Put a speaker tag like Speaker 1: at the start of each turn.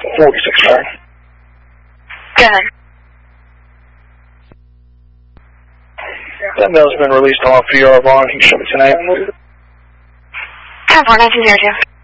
Speaker 1: 46, sorry.
Speaker 2: Go ahead.
Speaker 1: That mail's been released off for your Vaughn. He can show me tonight.
Speaker 2: 10-4, 1902.